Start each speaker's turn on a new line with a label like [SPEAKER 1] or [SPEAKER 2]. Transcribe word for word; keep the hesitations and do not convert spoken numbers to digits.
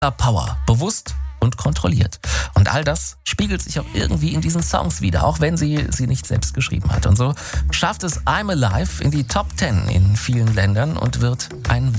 [SPEAKER 1] Power, bewusst und kontrolliert. Und all das spiegelt sich auch irgendwie in diesen Songs wieder, auch wenn sie sie nicht selbst geschrieben hat. Und so schafft es I'm Alive in die Top Ten in vielen Ländern und wird ein